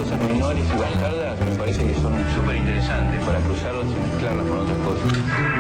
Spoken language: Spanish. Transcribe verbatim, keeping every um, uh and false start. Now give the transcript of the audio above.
cosas menores y bajarlas me parece que son súper interesantes para cruzarlas y mezclarlas con otras cosas.